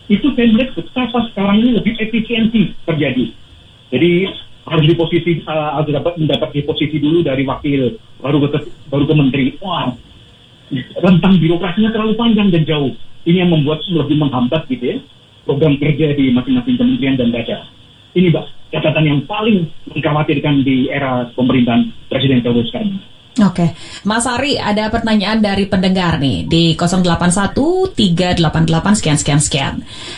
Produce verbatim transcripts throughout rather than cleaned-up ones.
itu saya melihat betapa sekarang ini lebih efisiensi terjadi. Jadi harus di posisi uh, harus dapat mendapat di posisi dulu dari wakil, baru ke baru ke menteri. Wah, rentang birokrasinya terlalu panjang dan jauh. Ini yang membuat lebih menghambat gitu ya program kerja di masing-masing kementerian dan daerah. Ini Mbak, catatan yang paling mengkhawatirkan di era pemerintahan Presiden Jokowi sekarang. Oke, Mas Ari, ada pertanyaan dari pendengar nih di nol delapan satu tiga delapan delapan sekian sekian sekian.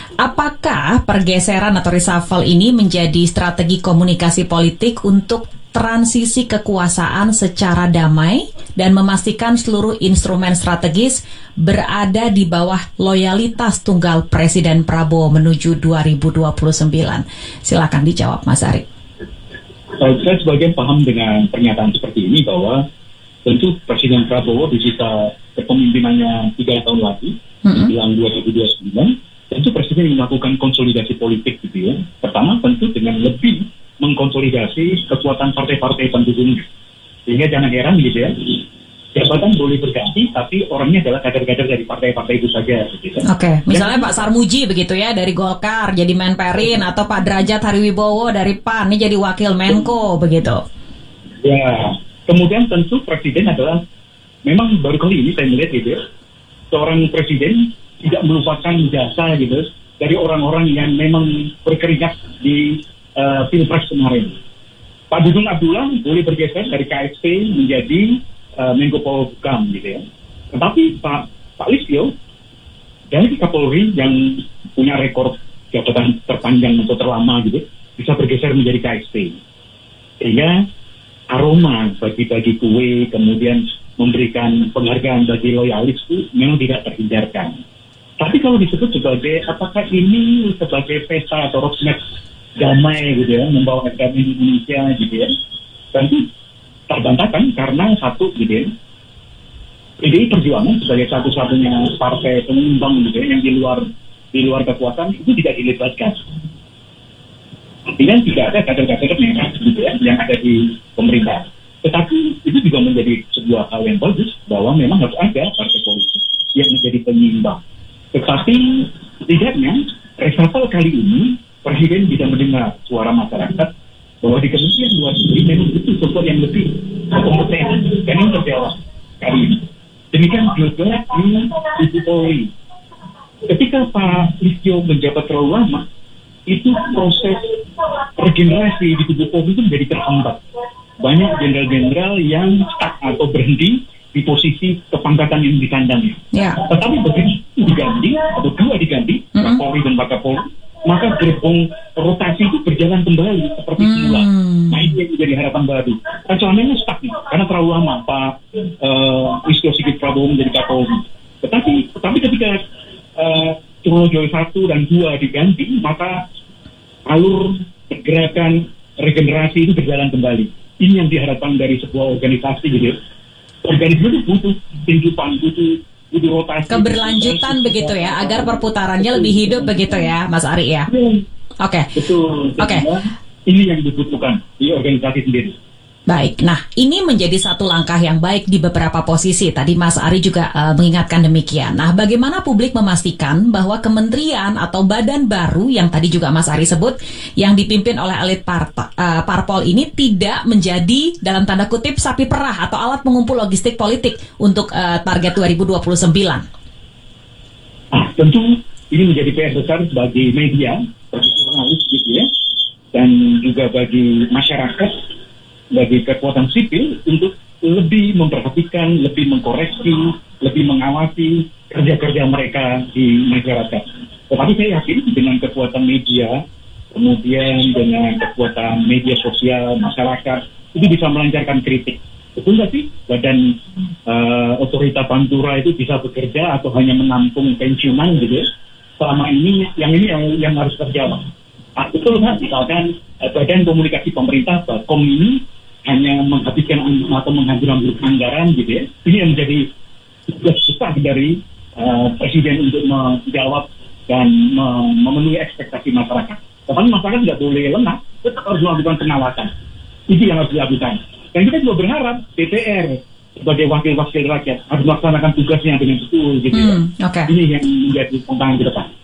Apakah pergeseran atau reshuffle ini menjadi strategi komunikasi politik untuk transisi kekuasaan secara damai dan memastikan seluruh instrumen strategis berada di bawah loyalitas tunggal Presiden Prabowo menuju dua ribu dua puluh sembilan? Silakan dijawab, Mas Ari. Saya sebagian paham dengan pernyataan seperti ini bahwa tentu Presiden Prabowo di sisa kepemimpinannya tiga tahun lagi, mm-hmm. menjelang dua ribu dua puluh sembilan, tentu Presiden melakukan konsolidasi politik gitu ya. Pertama tentu dengan lebih mengkonsolidasi kekuatan partai-partai pendukungnya. Sehingga jangan heran gitu ya, jabatan boleh berganti, tapi orangnya adalah kader-kader dari partai-partai itu saja. Gitu. Oke, okay. Misalnya Dan, Pak Sarmuji begitu ya, dari Golkar jadi Menperin, atau Pak Derajat Hariwibowo dari P A N, ini jadi Wakil Menko, begitu. Ya, kemudian tentu Presiden adalah, memang baru kali ini saya melihat gitu ya, seorang Presiden tidak melupakan jasa gitu, dari orang-orang yang memang berkeringat di uh, Pilpres kemarin. Pak Dudung Abdullah boleh bergeser dari K S P menjadi uh, Menko Polhukam gitu ya. Tetapi Pak Pak Listio dari Kapolri yang punya rekor jabatan terpanjang atau terlama gitu bisa bergeser menjadi K S P. Sehingga aroma bagi-bagi kue kemudian memberikan penghargaan bagi loyalis itu memang tidak terhindarkan. Tapi kalau disebut sebagai apakah ini sebagai pesta atau roadmap damai gitu ya, membawa perdamaian Indonesia gitu ya, tentu terbantahkan karena satu gitu ya, P D I Perjuangan sebagai satu-satunya partai pengimbang gitu ya, yang di luar di luar kekuasaan itu tidak dilibatkan. Artinya tidak ada kader-kader merah gitu ya yang ada di pemerintah. Tetapi itu juga menjadi sebuah hal yang bagus bahwa memang harus ada partai politik yang menjadi penyimbang. Tetapi setidaknya reshuffle kali ini Presiden bisa mendengar suara masyarakat bahwa di Kementerian Luar Negeri memang itu sosok yang lebih kompeten dan yang terjawab kali ini. Demikian juga di Ibu Polri. Ketika Pak Listio menjabat terlalu lama, itu proses regenerasi di tubuh Polri itu menjadi terhambat. Banyak jenderal-jenderal yang stuck atau berhenti di posisi kepangkatan yang ditandangnya. Yeah. Tetapi begitu diganti atau dua diganti, mm-hmm. Polri dan Wakapolri, maka gerbong rotasi itu berjalan kembali seperti semula. Hmm. Nah, itu yang menjadi harapan baru. Dan selamanya stuck nih, karena terlalu lama Pak uh, Listio Sigit Prabowo menjadi Kapolri. Tetapi, tetapi ketika uh, Jokowi satu dan dua diganti, maka alur pergerakan regenerasi itu berjalan kembali. Ini yang diharapkan dari sebuah organisasi gitu. Organisasi itu butuh kehidupan, butuh rotasi, keberlanjutan begitu ya, agar perputarannya lebih hidup begitu ya, Mas Ari ya. Oke. Okay. Betul. Oke. Okay. Ini yang dibutuhkan di organisasi sendiri. Baik, nah ini menjadi satu langkah yang baik di beberapa posisi. Tadi Mas Ari juga uh, mengingatkan demikian. Nah, bagaimana publik memastikan bahwa kementerian atau badan baru yang tadi juga Mas Ari sebut, yang dipimpin oleh elit parta, uh, parpol ini tidak menjadi dalam tanda kutip sapi perah atau alat pengumpul logistik politik untuk uh, target dua ribu dua puluh sembilan? Ah, tentu ini menjadi P R besar bagi media, bagi jurnalis gitu ya, dan juga bagi masyarakat, bagi kekuatan sipil untuk lebih memperhatikan, lebih mengkoreksi, lebih mengawasi kerja-kerja mereka di masyarakat. Tetapi saya yakin dengan kekuatan media, kemudian dengan kekuatan media sosial masyarakat, itu bisa melancarkan kritik. Betul nggak sih badan uh, otorita Pantura itu bisa bekerja atau hanya menampung pensiunan gitu ya? Selama ini, yang ini yang, yang harus terjawab. Ah, betul nggak? Misalkan uh, badan komunikasi pemerintah, Bakom ini hanya menghabiskan atau menghabiskan anggaran gitu ya. Ini yang menjadi tugas besar dari uh, Presiden untuk menjawab dan me- memenuhi ekspektasi masyarakat. Tetapi masyarakat tidak boleh lengah, tetap harus melakukan pengawasan. Itu yang harus dilakukan. Dan kita juga berharap D P R sebagai wakil-wakil rakyat harus melaksanakan tugasnya dengan betul gitu ya. Hmm, okay. Ini yang menjadi tantangan ke depan.